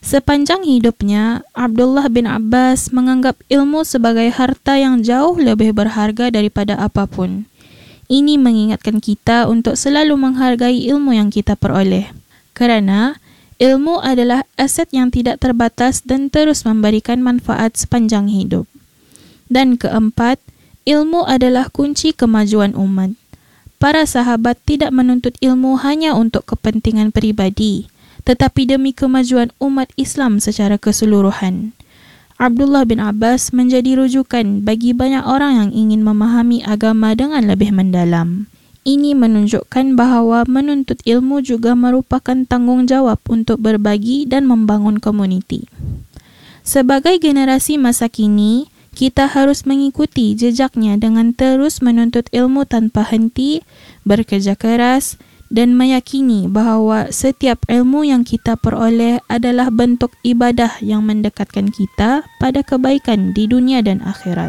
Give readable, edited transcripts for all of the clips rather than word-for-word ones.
Sepanjang hidupnya, Abdullah bin Abbas menganggap ilmu sebagai harta yang jauh lebih berharga daripada apapun. Ini mengingatkan kita untuk selalu menghargai ilmu yang kita peroleh. Kerana ilmu adalah aset yang tidak terbatas dan terus memberikan manfaat sepanjang hidup. Dan keempat, ilmu adalah kunci kemajuan umat. Para sahabat tidak menuntut ilmu hanya untuk kepentingan peribadi, tetapi demi kemajuan umat Islam secara keseluruhan. Abdullah bin Abbas menjadi rujukan bagi banyak orang yang ingin memahami agama dengan lebih mendalam. Ini menunjukkan bahawa menuntut ilmu juga merupakan tanggungjawab untuk berbagi dan membangun komuniti. Sebagai generasi masa kini, kita harus mengikuti jejaknya dengan terus menuntut ilmu tanpa henti, bekerja keras dan meyakini bahawa setiap ilmu yang kita peroleh adalah bentuk ibadah yang mendekatkan kita pada kebaikan di dunia dan akhirat.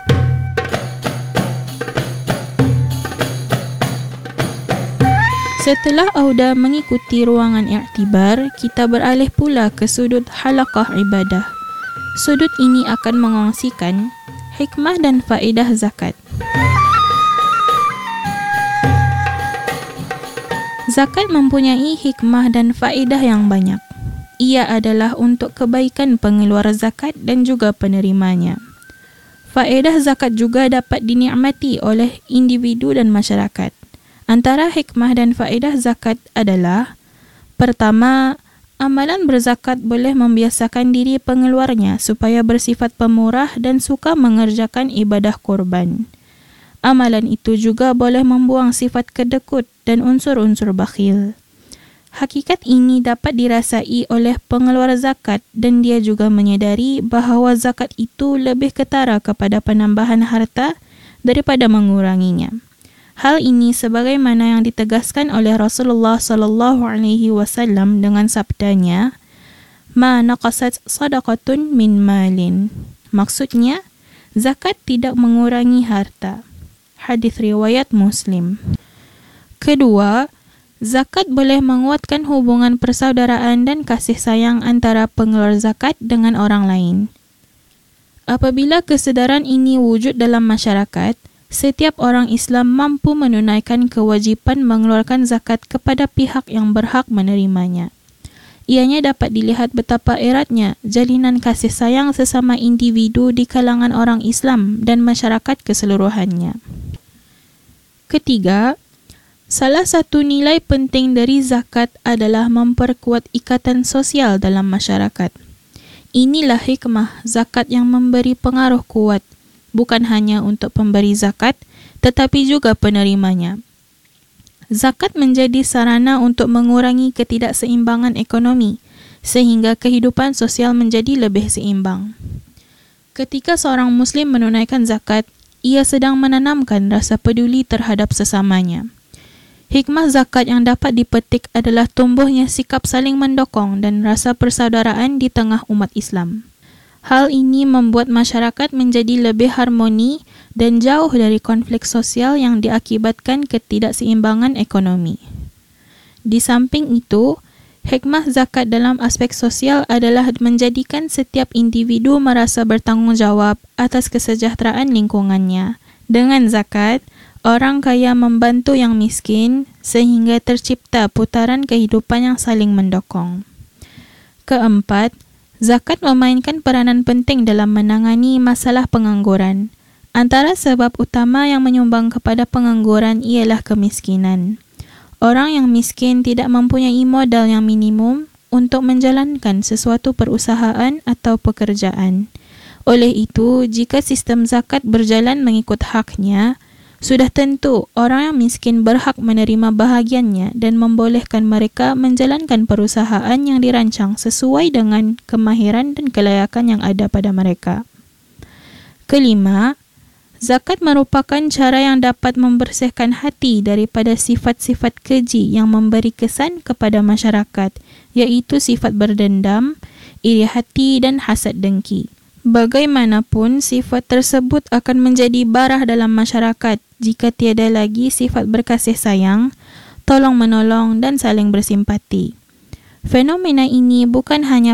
Setelah Auda mengikuti ruangan i'tibar, kita beralih pula ke sudut halaqah ibadah. Sudut ini akan mengongsikan hikmah dan faedah zakat. Zakat mempunyai hikmah dan faedah yang banyak. Ia adalah untuk kebaikan pengeluar zakat dan juga penerimanya. Faedah zakat juga dapat dinikmati oleh individu dan masyarakat. Antara hikmah dan faedah zakat adalah: pertama, amalan berzakat boleh membiasakan diri pengeluarnya supaya bersifat pemurah dan suka mengerjakan ibadah korban. Amalan itu juga boleh membuang sifat kedekut dan unsur-unsur bakhil. Hakikat ini dapat dirasai oleh pengeluar zakat dan dia juga menyedari bahawa zakat itu lebih ketara kepada penambahan harta daripada menguranginya. Hal ini sebagaimana yang ditegaskan oleh Rasulullah SAW dengan sabdanya, "Ma naqasat sadaqatun min malin." Maksudnya, zakat tidak mengurangi harta. Hadis riwayat Muslim. Kedua, zakat boleh menguatkan hubungan persaudaraan dan kasih sayang antara pengeluar zakat dengan orang lain. Apabila kesedaran ini wujud dalam masyarakat, setiap orang Islam mampu menunaikan kewajipan mengeluarkan zakat kepada pihak yang berhak menerimanya. Ianya dapat dilihat betapa eratnya jalinan kasih sayang sesama individu di kalangan orang Islam dan masyarakat keseluruhannya. Ketiga, salah satu nilai penting dari zakat adalah memperkuat ikatan sosial dalam masyarakat. Inilah hikmah zakat yang memberi pengaruh kuat, bukan hanya untuk pemberi zakat, tetapi juga penerimanya. Zakat menjadi sarana untuk mengurangi ketidakseimbangan ekonomi, sehingga kehidupan sosial menjadi lebih seimbang. Ketika seorang Muslim menunaikan zakat, ia sedang menanamkan rasa peduli terhadap sesamanya. Hikmah zakat yang dapat dipetik adalah tumbuhnya sikap saling mendokong dan rasa persaudaraan di tengah umat Islam. Hal ini membuat masyarakat menjadi lebih harmoni dan jauh dari konflik sosial yang diakibatkan ketidakseimbangan ekonomi. Di samping itu, hikmah zakat dalam aspek sosial adalah menjadikan setiap individu merasa bertanggungjawab atas kesejahteraan lingkungannya. Dengan zakat, orang kaya membantu yang miskin sehingga tercipta putaran kehidupan yang saling mendokong. Keempat, zakat memainkan peranan penting dalam menangani masalah pengangguran. Antara sebab utama yang menyumbang kepada pengangguran ialah kemiskinan. Orang yang miskin tidak mempunyai modal yang minimum untuk menjalankan sesuatu perusahaan atau pekerjaan. Oleh itu, jika sistem zakat berjalan mengikut haknya, sudah tentu orang yang miskin berhak menerima bahagiannya dan membolehkan mereka menjalankan perusahaan yang dirancang sesuai dengan kemahiran dan kelayakan yang ada pada mereka. Kelima, zakat merupakan cara yang dapat membersihkan hati daripada sifat-sifat keji yang memberi kesan kepada masyarakat, iaitu sifat berdendam, iri hati dan hasad dengki. Bagaimanapun, sifat tersebut akan menjadi barah dalam masyarakat jika tiada lagi sifat berkasih sayang, tolong-menolong dan saling bersimpati. Fenomena ini bukan hanya